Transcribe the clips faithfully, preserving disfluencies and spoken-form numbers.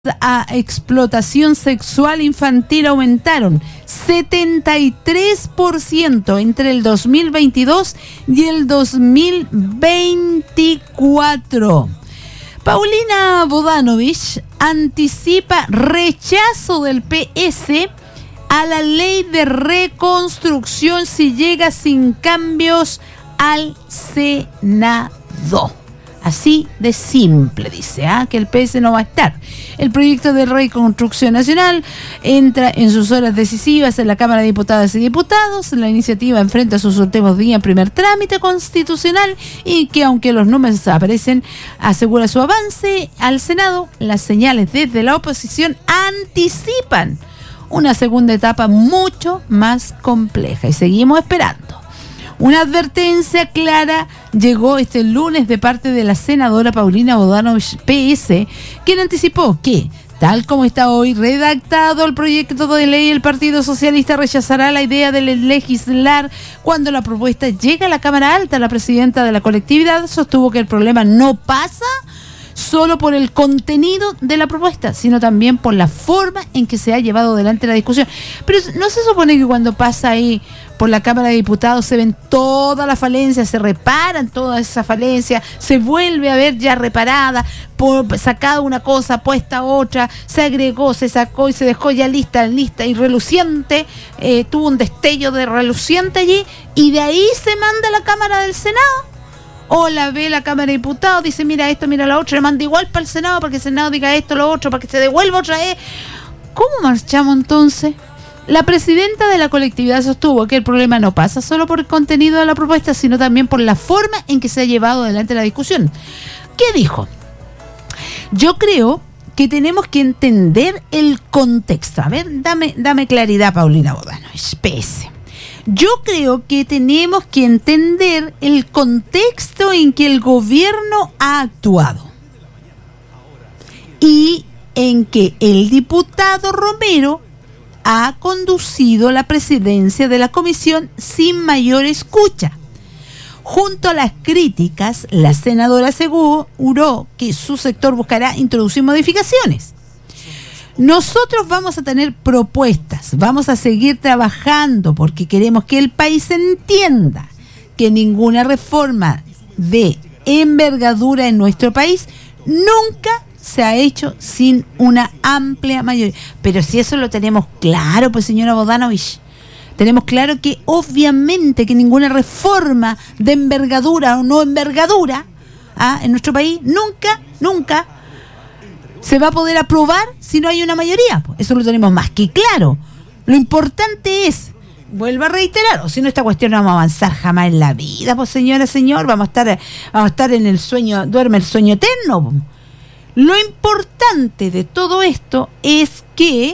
a explotación sexual infantil aumentaron setenta y tres por ciento entre el dos mil veintidós y el dos mil veinticuatro. Paulina Bodanovich anticipa rechazo del P S a la ley de reconstrucción si llega sin cambios al Senado. Así de simple, dice, ¿ah? que el P S no va a estar. El proyecto de reconstrucción nacional entra en sus horas decisivas en la Cámara de Diputadas y Diputados. La iniciativa enfrenta sus últimos días en primer trámite constitucional y que, aunque los números aparecen, asegura su avance al Senado. Las señales desde la oposición anticipan una segunda etapa mucho más compleja y seguimos esperando. Una advertencia clara llegó este lunes de parte de la senadora Paulina Bodanovich, P S, quien anticipó que, tal como está hoy redactado el proyecto de ley, el Partido Socialista rechazará la idea de legislar cuando la propuesta llega a la Cámara Alta. La presidenta de la colectividad sostuvo que el problema no pasa solo por el contenido de la propuesta, sino también por la forma en que se ha llevado adelante la discusión. Pero no se supone que cuando pasa ahí por la Cámara de Diputados se ven todas las falencias, se reparan todas esas falencias, se vuelve a ver ya reparada, por, sacada una cosa, puesta otra, se agregó, se sacó y se dejó ya lista, lista y reluciente, eh, tuvo un destello de reluciente allí y de ahí se manda a la Cámara del Senado. O la ve la Cámara de Diputados, dice mira esto, mira lo otro, le manda igual para el Senado, para que el Senado diga esto, lo otro, para que se devuelva otra vez. ¿Cómo marchamos entonces? La presidenta de la colectividad sostuvo que el problema no pasa solo por el contenido de la propuesta, sino también por la forma en que se ha llevado adelante la discusión. ¿Qué dijo? Yo creo que tenemos que entender el contexto. A ver, dame, dame claridad, Paulina Bodanovich, P S. Yo creo que tenemos que entender el contexto en que el gobierno ha actuado y en que el diputado Romero ha conducido la presidencia de la comisión sin mayor escucha. Junto a las críticas, la senadora aseguró que su sector buscará introducir modificaciones. Nosotros vamos a tener propuestas, vamos a seguir trabajando porque queremos que el país entienda que ninguna reforma de envergadura en nuestro país nunca se ha hecho sin una amplia mayoría. Pero si eso lo tenemos claro, pues señora Bodanovich, tenemos claro que obviamente que ninguna reforma de envergadura o no envergadura ¿ah? en nuestro país nunca, nunca se va a poder aprobar si no hay una mayoría. Eso lo tenemos más que claro. Lo importante es, vuelvo a reiterar, o si no esta cuestión no vamos a avanzar jamás en la vida, pues señora, señor, vamos a estar, vamos a estar en el sueño, duerme el sueño eterno. Lo importante de todo esto es que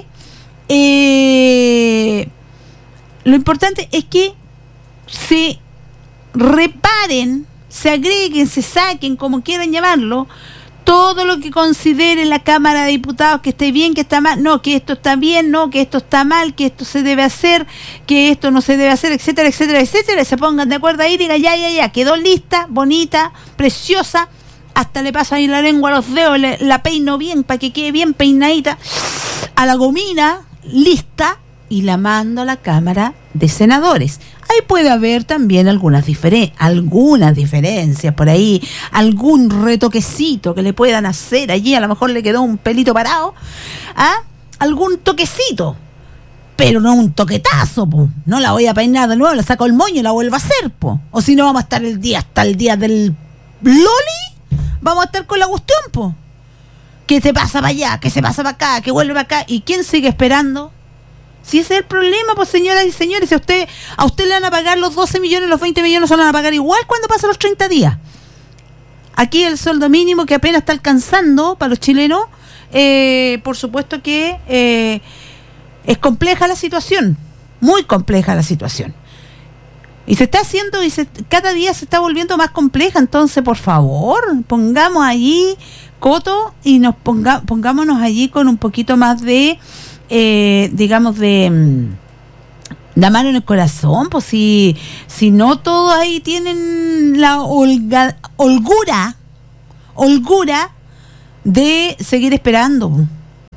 eh, lo importante es que se reparen, se agreguen, se saquen, como quieran llamarlo, todo lo que considere la Cámara de Diputados que esté bien, que está mal, no, que esto está bien, no, que esto está mal, que esto se debe hacer, que esto no se debe hacer, etcétera, etcétera, etcétera, se pongan de acuerdo ahí y digan, ya, ya, ya, quedó lista, bonita, preciosa, hasta le paso ahí la lengua a los dedos, le, la peino bien para que quede bien peinadita, a la gomina, lista, y la mando a la Cámara de Senadores. Ahí puede haber también algunas, diferen- algunas diferencias por ahí, algún retoquecito que le puedan hacer allí, a lo mejor le quedó un pelito parado, ¿ah? Algún toquecito, pero no un toquetazo, po. No la voy a peinar de nuevo, la saco el moño y la vuelvo a hacer, po. O si no vamos a estar el día hasta el día del Loli, vamos a estar con la cuestión, po. Que se pasa para allá, que se pasa para acá, que vuelve para acá, ¿y quién sigue esperando? Si ese es el problema, pues señoras y señores, si a usted, a usted le van a pagar los doce millones, los veinte millones, se van a pagar igual cuando pasen los treinta días. Aquí el sueldo mínimo que apenas está alcanzando para los chilenos, eh, por supuesto que eh, es compleja la situación, muy compleja la situación. Y se está haciendo, y se, cada día se está volviendo más compleja, entonces por favor, pongamos allí coto y nos ponga, pongámonos allí con un poquito más de... Eh, digamos de la mano en el corazón, pues si, si no todos ahí tienen la holga, holgura holgura de seguir esperando.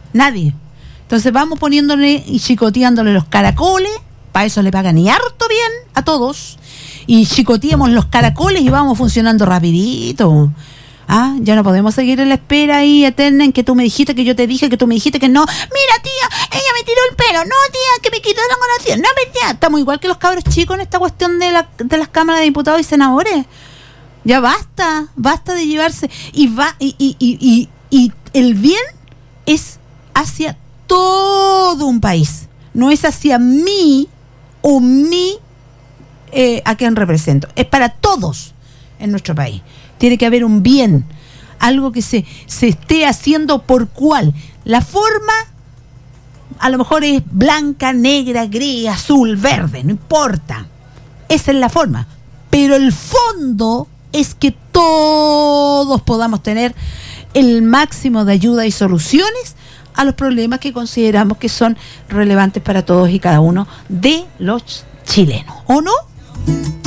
Nadie. Entonces vamos poniéndole y chicoteándole los caracoles, para eso le pagan y harto bien a todos, y chicoteamos los caracoles y vamos funcionando rapidito. Ah, ya no podemos seguir en la espera ahí eterna en que tú me dijiste, que yo te dije, que tú me dijiste que no. Mira, tía, ella me tiró el pelo. No, tía, que me quitó la colación. No, tía. Estamos igual que los cabros chicos en esta cuestión de, la, de las cámaras de diputados y senadores. Ya basta, basta de llevarse. Y va y, y, y, y, y el bien es hacia todo un país. No es hacia mí o mí eh, a quien represento. Es para todos en nuestro país. Tiene que haber un bien, algo que se, se esté haciendo por cuál. La forma a lo mejor es blanca, negra, gris, azul, verde, no importa. Esa es la forma. Pero el fondo es que todos podamos tener el máximo de ayuda y soluciones a los problemas que consideramos que son relevantes para todos y cada uno de los chilenos. ¿O no?